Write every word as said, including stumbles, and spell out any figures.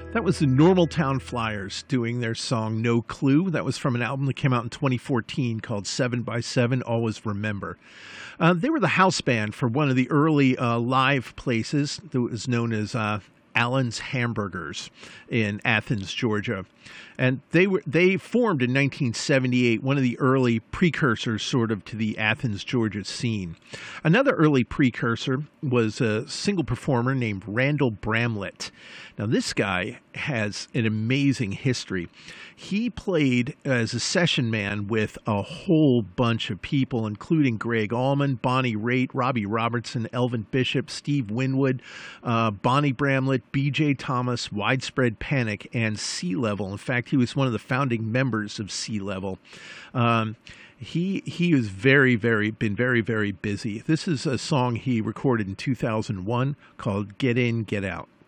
That was the Normaltown Flyers doing their song No Clue. That was from an album that came out in twenty fourteen called seven by seven, Always Remember. Uh, they were the house band for one of the early uh, live places that was known as uh, Allen's Hamburgers in Athens, Georgia. And they were they formed in nineteen seventy-eight, one of the early precursors sort of to the Athens, Georgia scene. Another early precursor was a single performer named Randall Bramlett. Now, this guy has an amazing history. He played as a session man with a whole bunch of people, including Greg Allman, Bonnie Raitt, Robbie Robertson, Elvin Bishop, Steve Winwood, uh, Bonnie Bramlett, B J Thomas, Widespread Panic, and Sea Level. In fact, he was one of the founding members of Sea Level. Um, He he was very, very, been very, very busy. This is a song he recorded in two thousand one called Get In, Get Out.